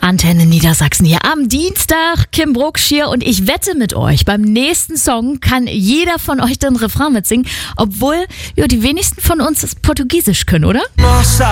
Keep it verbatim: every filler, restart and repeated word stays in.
Antenne Niedersachsen hier am Dienstag. Kim Brucksch hier und ich wette mit euch, beim nächsten Song kann jeder von euch den Refrain mitsingen, obwohl ja, die wenigsten von uns Portugiesisch können, oder?